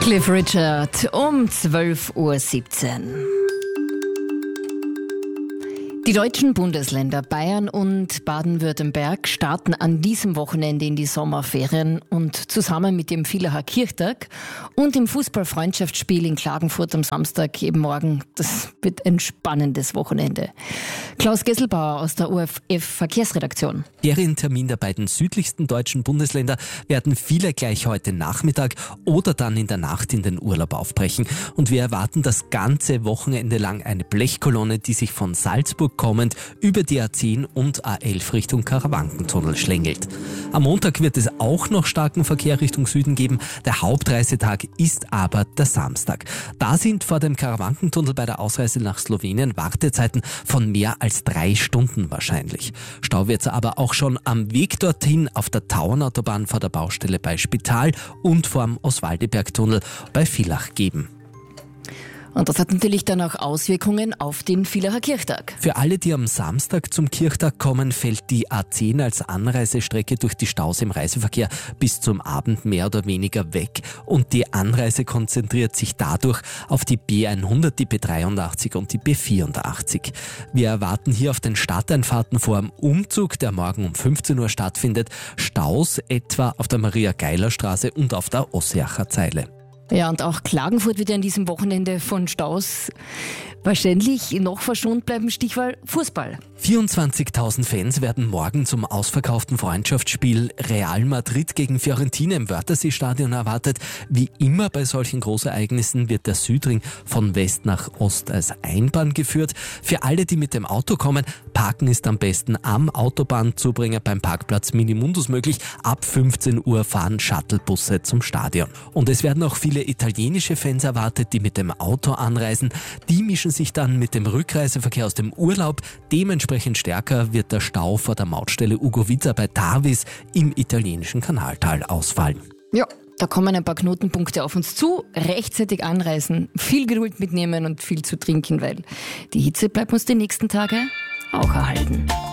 Cliff Richard um 12.17 Uhr. Die deutschen Bundesländer Bayern und Baden-Württemberg starten an diesem Wochenende in die Sommerferien und zusammen mit dem Villacher Kirchtag und dem Fußball-Freundschaftsspiel in Klagenfurt am Samstag eben morgen. Das wird ein spannendes Wochenende. Klaus Gesselbauer aus der ORF-Verkehrsredaktion. Ferientermin der beiden südlichsten deutschen Bundesländer werden viele gleich heute Nachmittag oder dann in der Nacht in den Urlaub aufbrechen. Und wir erwarten das ganze Wochenende lang eine Blechkolonne, die sich von Salzburg kommend über die A10 und A11 Richtung Karawankentunnel schlängelt. Am Montag wird es auch noch starken Verkehr Richtung Süden geben. Der Hauptreisetag ist aber der Samstag. Da sind vor dem Karawankentunnel bei der Ausreise nach Slowenien Wartezeiten von mehr als 3 Stunden wahrscheinlich. Stau wird es aber auch schon am Weg dorthin auf der Tauernautobahn vor der Baustelle bei Spital und vorm Oswaldibergtunnel bei Villach geben. Und das hat natürlich dann auch Auswirkungen auf den Villacher Kirchtag. Für alle, die am Samstag zum Kirchtag kommen, fällt die A10 als Anreisestrecke durch die Staus im Reiseverkehr bis zum Abend mehr oder weniger weg. Und die Anreise konzentriert sich dadurch auf die B100, die B83 und die B84. Wir erwarten hier auf den Stadteinfahrten vor dem Umzug, der morgen um 15 Uhr stattfindet, Staus etwa auf der Maria-Geiler-Straße und auf der Ossiacher Zeile. Ja, und auch Klagenfurt wird ja an diesem Wochenende von Staus wahrscheinlich noch verschont bleiben. Stichwort Fußball. 24.000 Fans werden morgen zum ausverkauften Freundschaftsspiel Real Madrid gegen Fiorentina im Wörthersee-Stadion erwartet. Wie immer bei solchen Großereignissen wird der Südring von West nach Ost als Einbahn geführt. Für alle, die mit dem Auto kommen, parken ist am besten am Autobahnzubringer beim Parkplatz Minimundus möglich. Ab 15 Uhr fahren Shuttlebusse zum Stadion. Und es werden auch viele italienische Fans erwartet, die mit dem Auto anreisen. Die mischen sich dann mit dem Rückreiseverkehr aus dem Urlaub. Dementsprechend stärker wird der Stau vor der Mautstelle Ugovizza bei Tarvis im italienischen Kanaltal ausfallen. Ja, da kommen ein paar Knotenpunkte auf uns zu. Rechtzeitig anreisen, viel Geduld mitnehmen und viel zu trinken, weil die Hitze bleibt uns die nächsten Tage auch erhalten.